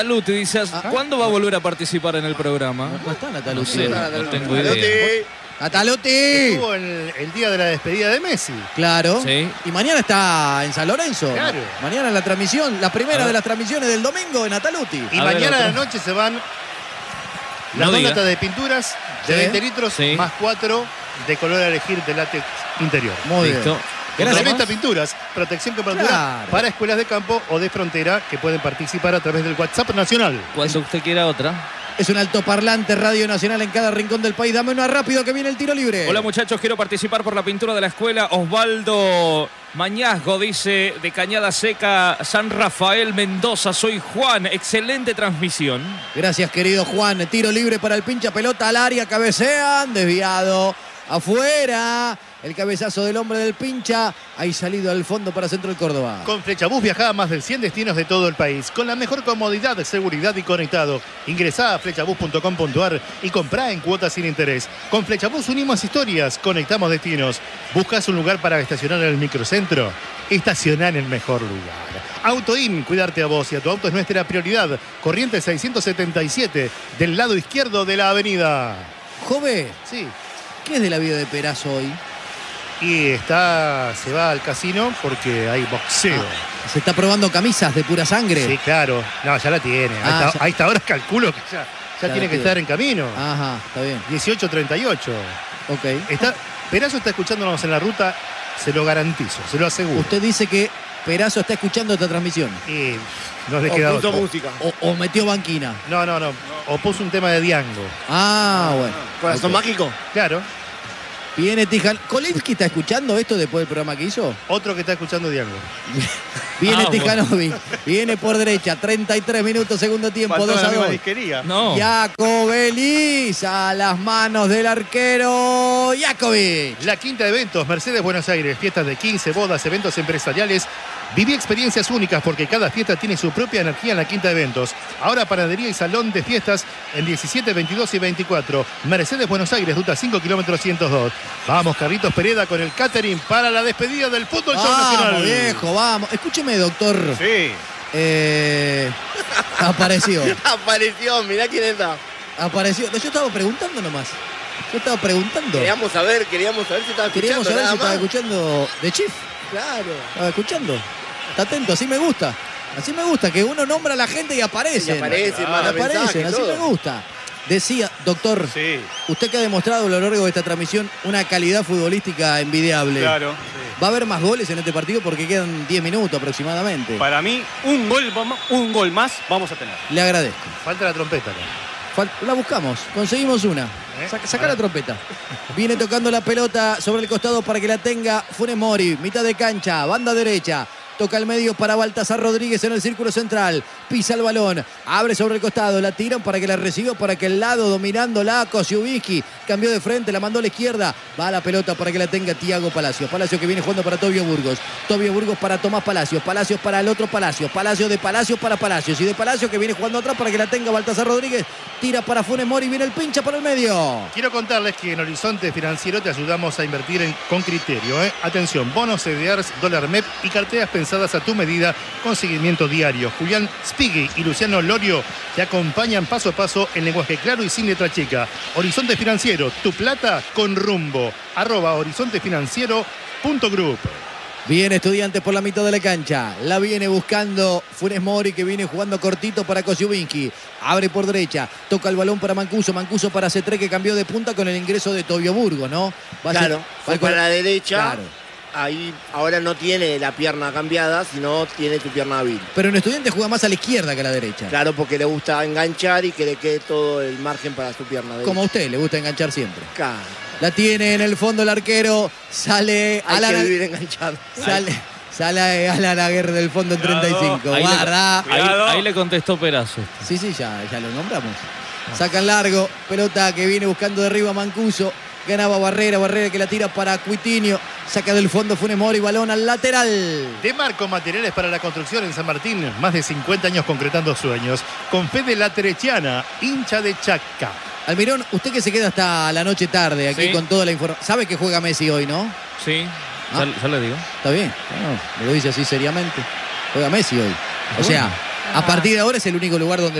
Nataluti dice, ¿cuándo va a volver a participar en el programa? No está Nataluti. No sé, no tengo idea. ¡Nataluti! Estuvo el día de la despedida de Messi. Claro. Sí. Y mañana está en San Lorenzo. Claro. Mañana la transmisión, la primera de las transmisiones del domingo de Nataluti. Y mañana a la noche se van las dos latas de pinturas de 20 litros más 4 de color a elegir de látex interior. Muy bien. Complementa pinturas, protección con pintura para escuelas de campo o de frontera que pueden participar a través del WhatsApp nacional. Cuando usted quiera otra. Es un altoparlante Radio Nacional en cada rincón del país. Dame una rápido que viene el tiro libre. Hola muchachos, quiero participar por la pintura de la escuela. Osvaldo Mañazgo dice de Cañada Seca, San Rafael, Mendoza. Soy Juan, excelente transmisión. Gracias querido Juan. Tiro libre para el pincha pelota al área. Cabecean, desviado. Afuera. El cabezazo del hombre del pincha. Ahí salido al fondo para Centro del Córdoba. Con Flechabús viaja a más de 100 destinos de todo el país. Con la mejor comodidad, seguridad y conectado. Ingresá a flechabús.com.ar y comprá en cuotas sin interés. Con Flechabús unimos historias, conectamos destinos. ¿Buscas un lugar para estacionar en el microcentro? Estacioná en el mejor lugar. Autoin, cuidarte a vos y a tu auto es nuestra prioridad. Corrientes 677, del lado izquierdo de la avenida. Jove, sí. ¿Qué es de la vida de Perazo hoy? Y se va al casino porque hay boxeo. Se está probando camisas de pura sangre. Sí, claro. No, ya la tiene. A esta hora calculo que ya tiene que estar en camino. Ajá, está bien. 18:38. Ok. Perazo está escuchándonos en la ruta, se lo garantizo, se lo aseguro. Usted dice que Perazo está escuchando esta transmisión. Y no le queda puso música. O metió banquina. No. O puso un tema de Diango. Bueno. ¿Corazón mágico? Claro. Viene Tijan. ¿Kolinski está escuchando esto después del programa que hizo? Otro que está escuchando Diango. Viene Tijanovic. Viene por derecha. 33 minutos, segundo tiempo. 2-2. No. Jacobelis a las manos del arquero Jacobic. La quinta de eventos, Mercedes Buenos Aires. Fiestas de 15, bodas, eventos empresariales. Viví experiencias únicas porque cada fiesta tiene su propia energía en la quinta de eventos. Ahora panadería y salón de fiestas en 17, 22 y 24. Mercedes Buenos Aires, ruta 5 kilómetros 102. Vamos, Carlitos Pereda con el catering para la despedida del fútbol show nacional. Vamos, viejo, vamos. Escúcheme, doctor. Sí. Apareció. Apareció, mirá quién está. Apareció. Yo estaba preguntando nomás. Queríamos saber si estaba escuchando. Queríamos saber si estaba escuchando The Chief. Claro. Estaba escuchando. Está atento, así me gusta. Así me gusta, que uno nombra a la gente y aparecen. Aparecen, así me gusta. Decía, doctor, usted que ha demostrado a lo largo de esta transmisión una calidad futbolística envidiable. Claro. ¿Va a haber más goles en este partido? Porque quedan 10 minutos aproximadamente. Para mí, un gol más vamos a tener. Le agradezco. Falta la trompeta. La buscamos, conseguimos una. Saca la trompeta. Viene tocando la pelota sobre el costado para que la tenga Funes Mori. Mitad de cancha, banda derecha. Toca al medio para Baltasar Rodríguez en el círculo central. Pisa el balón. Abre sobre el costado. La tiran para que la reciba para que el lado dominándola Kosciuszki. Cambió de frente, la mandó a la izquierda. Va a la pelota para que la tenga Thiago Palacios. Palacios que viene jugando para Tobio Burgos. Tobio Burgos para Tomás Palacios. Palacios para el otro Palacios. Palacios de Palacios para Palacios. Y de Palacios que viene jugando atrás para que la tenga Baltasar Rodríguez. Tira para Funes Mori. Viene el pincha para el medio. Quiero contarles que en Horizonte Financiero te ayudamos a invertir con criterio. Atención, bonos CDRs, dólar MEP y carteras pensadas a tu medida con seguimiento diario. Julián Spigui y Luciano Lorio te acompañan paso a paso en lenguaje claro y sin letra chica. Horizonte Financiero, tu plata con rumbo. @horizontefinanciero.group. Viene Estudiantes por la mitad de la cancha. La viene buscando Funes Mori, que viene jugando cortito para Kosciuszki. Abre por derecha. Toca el balón para Mancuso. Mancuso para C3, que cambió de punta con el ingreso de Tobio Burgos, ¿no? Fue para la derecha. Claro. Ahí ahora no tiene la pierna cambiada, sino tiene tu pierna hábil. Pero en Estudiantes juega más a la izquierda que a la derecha. Claro, porque le gusta enganchar y que le quede todo el margen para su pierna derecha. Como a usted, le gusta enganchar siempre. Claro. La tiene en el fondo el arquero. Sale Hay que vivir enganchado. Sale Alan Aguirre del fondo en 35. Ahí le contestó Perazo. Sí, ya lo nombramos. Sacan largo. Pelota que viene buscando de arriba Mancuso. Ganaba Barrera que la tira para Cuitinho. Saca del fondo Funes Mori, balón al lateral. De Marco Materiales para la Construcción en San Martín. Más de 50 años concretando sueños. Con Fede Latereciana, hincha de Chaca. Almirón, usted que se queda hasta la noche tarde aquí con toda la información. ¿Sabe que juega Messi hoy, no? Sí, ya le digo. Está bien. Me lo dice así seriamente. Juega Messi hoy. O sea, A partir de ahora es el único lugar donde